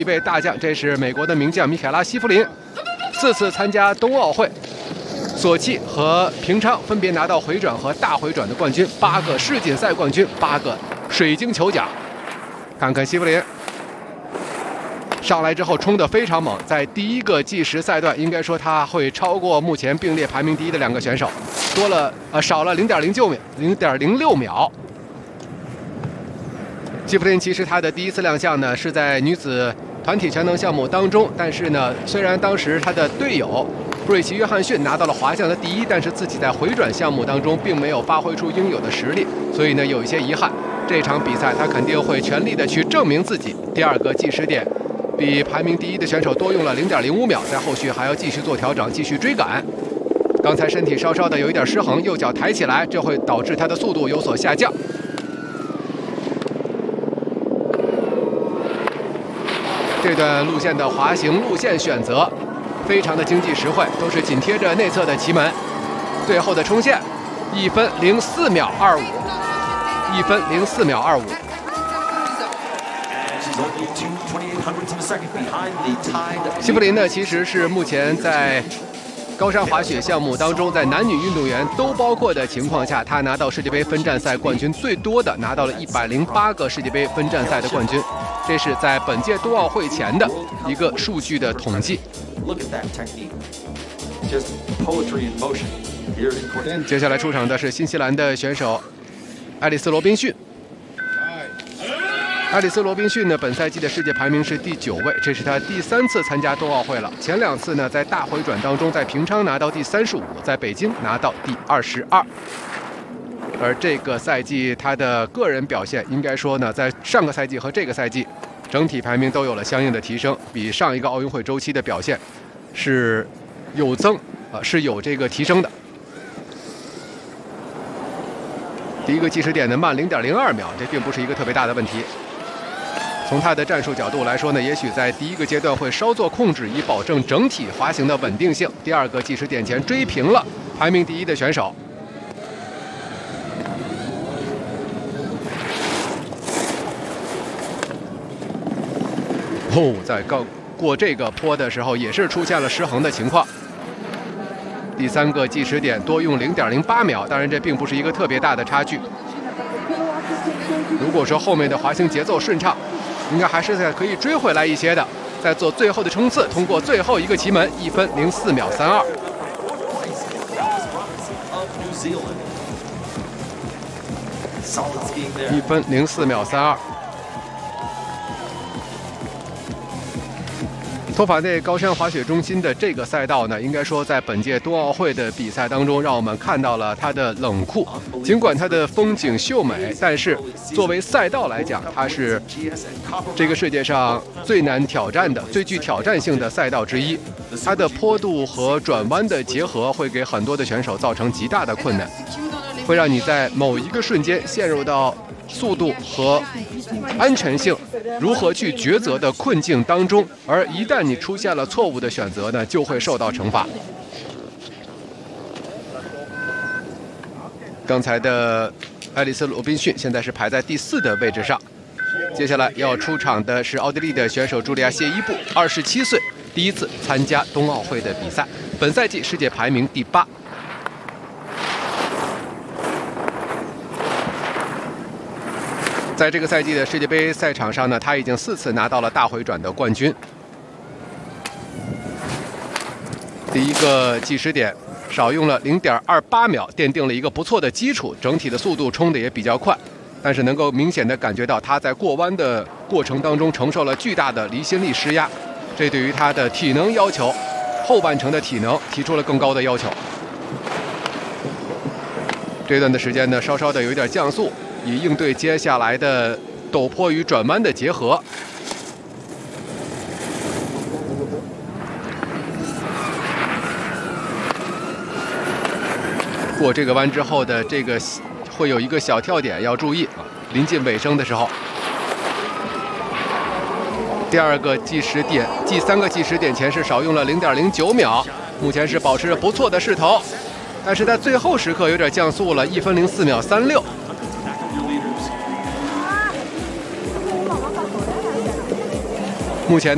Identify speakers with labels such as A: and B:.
A: 一位大将，这是美国的名将米凯拉·西弗林，4次参加冬奥会，索契和平昌分别拿到回转和大回转的冠军，8个世锦赛冠军，8个水晶球奖。看看西弗林上来之后冲得非常猛，在第一个计时赛段，应该说他会超过目前并列排名第一的2个选手，少了0.06秒。西弗林其实他的第一次亮相呢是在女子团体全能项目当中，但是呢，虽然当时他的队友布瑞奇·约翰逊拿到了滑项的第1，但是自己在回转项目当中并没有发挥出应有的实力，所以呢有一些遗憾。这场比赛他肯定会全力的去证明自己。第2个计时点比排名第1的选手多用了0.05秒，在后续还要继续做调整，继续追赶。刚才身体稍稍的有一点失衡，右脚抬起来，这会导致他的速度有所下降。这段路线的滑行路线选择非常的经济实惠，都是紧贴着内侧的旗门。最后的冲线1分04秒25，1分04秒25。西弗林呢，其实是目前在高山滑雪项目当中，在男女运动员都包括的情况下，他拿到世界杯分站赛冠军最多的，拿到了108个世界杯分站赛的冠军。这是在本届冬奥会前的一个数据的统计。接下来出场的是新西兰的选手爱丽丝·罗宾逊。爱丽丝·罗宾逊呢，本赛季的世界排名是第9位，这是她第3次参加冬奥会了。前2次呢，在大回转当中，在平昌拿到第35，在北京拿到第22。而这个赛季他的个人表现，应该说呢，在上个赛季和这个赛季整体排名都有了相应的提升，比上一个奥运会周期的表现是有是有这个提升的。第一个计时点呢慢0.02秒，这并不是一个特别大的问题。从他的战术角度来说呢，也许在第一个阶段会稍作控制，以保证整体滑行的稳定性。第2个计时点前追平了排名第1的选手。在过这个坡的时候，也是出现了失衡的情况。第3个计时点多用0.08秒，当然这并不是一个特别大的差距。如果说后面的滑行节奏顺畅，应该还是可以追回来一些的。再做最后的冲刺，通过最后一个旗门，1分04秒32。1分04秒32。托法内高山滑雪中心的这个赛道呢，应该说在本届冬奥会的比赛当中，让我们看到了它的冷酷。尽管它的风景秀美，但是作为赛道来讲，它是这个世界上最难挑战的、最具挑战性的赛道之一。它的坡度和转弯的结合会给很多的选手造成极大的困难，会让你在某一个瞬间陷入到速度和安全性如何去抉择的困境当中，而一旦你出现了错误的选择呢，就会受到惩罚。刚才的爱丽丝·罗宾逊现在是排在第4的位置上。接下来要出场的是奥地利的选手茱莉亚·谢伊布，27岁，第1次参加冬奥会的比赛，本赛季世界排名第8。在这个赛季的世界杯赛场上呢，他已经4次拿到了大回转的冠军。第1个计时点少用了0.28秒，奠定了一个不错的基础，整体的速度冲的也比较快，但是能够明显的感觉到他在过弯的过程当中承受了巨大的离心力施压，这对于他的体能要求，后半程的体能提出了更高的要求。这段的时间呢，稍稍的有一点降速，以应对接下来的陡坡与转弯的结合。过这个弯之后的这个会有一个小跳点，要注意啊！临近尾声的时候，第3个计时点前是少用了0.09秒，目前是保持着不错的势头，但是在最后时刻有点降速了，1分04秒36。目前